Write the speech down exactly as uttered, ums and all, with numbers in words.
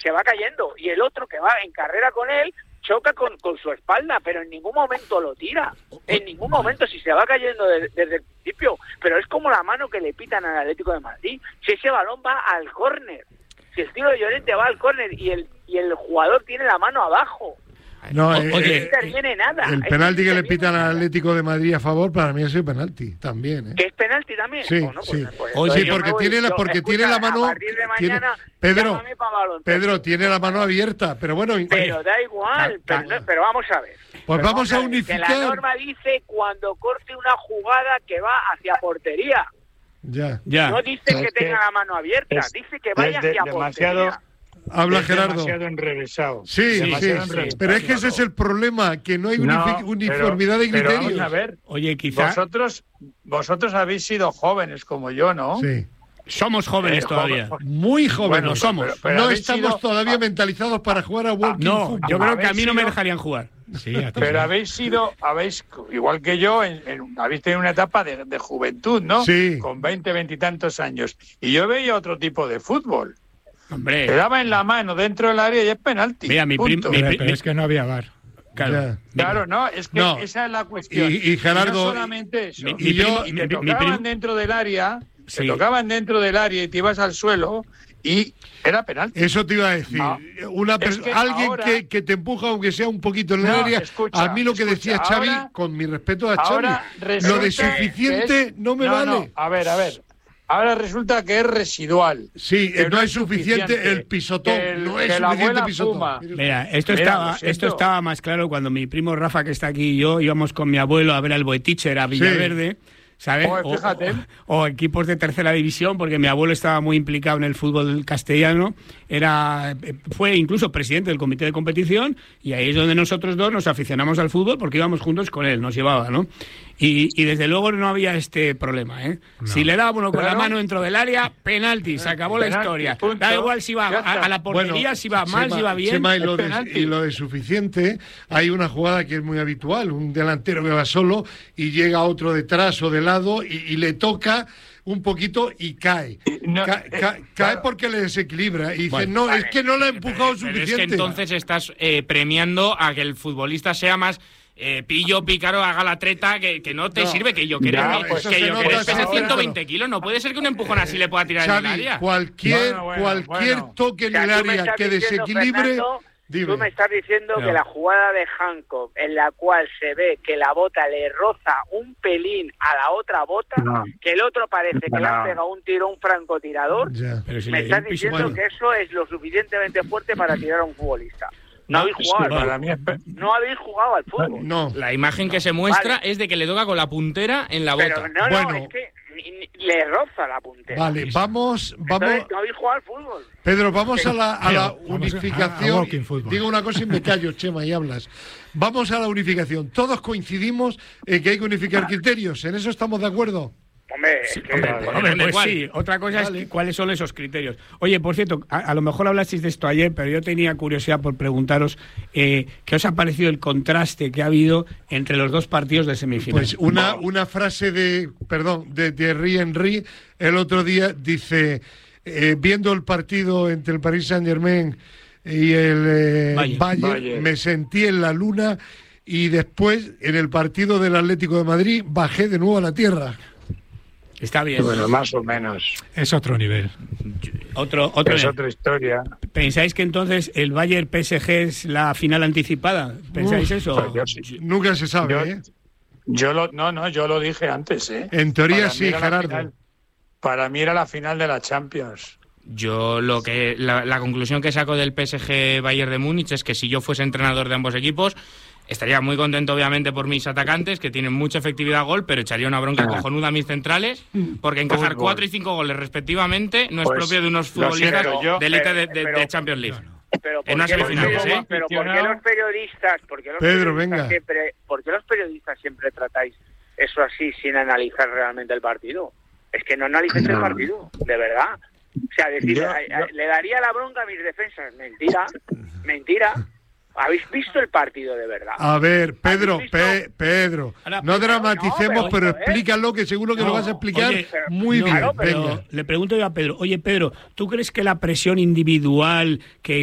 se va cayendo, y el otro que va en carrera con él choca con, con su espalda, pero en ningún momento lo tira, en ningún momento, si se va cayendo de, desde el principio, pero es como la mano que le pitan al Atlético de Madrid, si ese balón va al córner, si el tiro de Llorente va al córner y el, y el jugador tiene la mano abajo. No, eh, Oye, eh, no interviene nada. el Es penalti que que no le pitan al Atlético de Madrid a favor, para mí es el penalti también, ¿eh? ¿Que es penalti también? Sí, Bueno, pues, sí. pues, Oye, pues sí, porque yo me tiene la, voy, porque yo, tiene escucha, la mano. A partir de Tiene, mañana, Pedro, llámame para balón. Pedro tiene la mano abierta, pero bueno. Pero da igual, pero, no, pero vamos a ver. Pues Pero vamos a ver, unificar. Que la norma dice cuando corte una jugada que va hacia portería. Ya, ya. No dice que tenga la mano abierta, es, dice que vaya de, hacia demasiado, portería. Habla es Gerardo. demasiado enrevesado. Sí, sí, sí, enrevesado. pero es que ese es el problema, que no hay unifi- No, uniformidad pero, de criterios. Pero vamos a ver, Oye, quizá vosotros, vosotros habéis sido jóvenes como yo, ¿no? Sí. somos jóvenes Eh, todavía. joven. Muy jóvenes Bueno, somos. pero- pero no habéis estamos sido- todavía ah, mentalizados para jugar a walking No, fútbol. yo creo que a Habéis mí no me sido- dejarían jugar. Sí, a ti Pero sí. habéis sido, habéis, igual que yo, en, en- habéis tenido una etapa de, de juventud, ¿no? Sí. Con veinte, veintitantos años. Y yo veía otro tipo de fútbol. Hombre, Te daba en la mano dentro del área y es penalti. Mira, mi prim- punto. mi- Pero, pero es que no había V A R. claro. Ya. Claro, no, es que No. esa es la cuestión. Y- y Gerardo, no solamente eso. mi- mi primo- y mi- te mi tocaban primo- dentro del área, Sí. te tocaban dentro del área y te ibas al suelo y era penalti. Eso te iba a decir. No. Una Es pers- que alguien ahora- que, que te empuja, aunque sea un poquito en el No, área. escucha, a mí lo que escucha, decía Xavi, ahora- con mi respeto a Ahora Xavi, lo de resulta suficiente que es- no me no, vale. no, a ver, a ver. Ahora resulta que es residual. Sí, que no es suficiente el pisotón, que el- no es que la suficiente abuela pisotón. fuma. Mira, esto Mira, estaba, lo siento. esto estaba más claro cuando mi primo Rafa, que está aquí, y yo íbamos con mi abuelo a ver al Boeticher a Villaverde, ¿sabes? Joder, O- fíjate. O, o equipos de tercera división, porque mi abuelo estaba muy implicado en el fútbol castellano, era fue incluso presidente del comité de competición, y ahí es donde nosotros dos nos aficionamos al fútbol porque íbamos juntos con él, nos llevaba, ¿no? Y, y desde luego no había este problema, ¿eh? No. Si le daba uno con Claro. la mano dentro del área, penalti, se acabó la Penalti, historia. punto. Da igual si va Ya a, está. a la portería, Bueno, si va mal, Chema- si va bien. Chema, y, es lo de, penalti. y lo de suficiente, hay una jugada que es muy habitual, un delantero que va solo y llega otro detrás o de lado y, y le toca un poquito y cae. No, Ca- eh, ca- cae claro. porque le desequilibra y dice, Bueno, no, es que no le ha empujado Pero suficiente. es que entonces estás eh, premiando a que el futbolista sea más eh, pillo, pícaro, haga la treta, que, que no te No, sirve, que yo ya, quiero pues que, eso que se yo nota, quiero se pese nota. ciento veinte kilos. No puede ser que un empujón así le pueda tirar en el Xavi, área. cualquier, Bueno, bueno, cualquier bueno. toque en O sea, el tú me área estás que diciendo, desequilibre... Fernando, Dime. Tú me estás diciendo No. que la jugada de Hancock, en la cual se ve que la bota le roza un pelín a la otra bota, No. que el otro parece que le han No. pegado un tiro a un francotirador, Ya. Pero si me le dio estás un piso- diciendo bueno. que eso es lo suficientemente fuerte para tirar a un futbolista. No, No, habéis Es jugado que al para fútbol. mí es pe- No habéis jugado al fútbol. No. La imagen que se muestra Vale. es de que le toca con la puntera en la Pero bota. no, no, Bueno. es que ni- ni- le roza la puntera. Vale, vamos, vamos, Entonces, no habéis jugado al fútbol. Pedro, vamos a la, a la Pero, vamos a- a unificación. walking football. Digo una cosa y me callo, Chema, y hablas. Vamos a la unificación. Todos coincidimos en que hay que unificar criterios. ¿En eso estamos de acuerdo? Hombre, es que- hombre, Hombre, Depende pues cuál. sí, otra cosa Vale. es que- cuáles son esos criterios. Oye, por cierto, a, a lo mejor hablasteis de esto ayer, pero yo tenía curiosidad por preguntaros eh, qué os ha parecido el contraste que ha habido entre los dos partidos de semifinal. Pues una, una frase de, perdón, de Thierry Henry el otro día dice, eh, viendo el partido entre el Paris Saint-Germain y el eh, Bayern. Bayern, Bayern. me sentí en la luna y después en el partido del Atlético de Madrid bajé de nuevo a la tierra. Está bien. Bueno, más o menos. Es otro nivel. Otro, otro. Es otra historia. ¿Pensáis que entonces el Bayern P S G es la final anticipada? ¿Pensáis Uf, eso? Pues yo sí. Nunca se sabe, Yo, ¿eh? yo lo, no, no, yo lo dije antes, ¿eh? En teoría Para mí sí, era la Gerardo. final- para mí era la final de la Champions. Yo lo que la, la conclusión que saco del P S G Bayern de Múnich es que si yo fuese entrenador de ambos equipos estaría muy contento obviamente por mis atacantes que tienen mucha efectividad a gol, pero echaría una bronca Ah. cojonuda a mis centrales porque encajar Fútbol. cuatro y cinco goles respectivamente no es Pues, propio de unos lo futbolistas siento, yo- de élite pero- de, de- pero- de Champions League. Pero En ¿por unas qué los semifinales, periodistas- ¿eh? pero ¿por qué Aficionado. los periodistas, por qué los Pedro, periodistas venga. siempre, por qué los periodistas siempre tratáis eso así sin analizar realmente el partido? Es que no analizáis el No. partido, de verdad. O sea, decir, Yo- ay, yo- ay, le daría la bronca a mis defensas. Mentira, mentira. ¿Habéis visto el partido de verdad? A ver, Pedro, ¿Habéis visto? Pe- Pedro, Ahora, no Pedro, dramaticemos, no, pero, pero joder. explícalo, que seguro que No, lo vas a explicar oye, muy no, bien. claro, Pero Venga. le pregunto yo a Pedro, oye Pedro, ¿tú crees que la presión individual que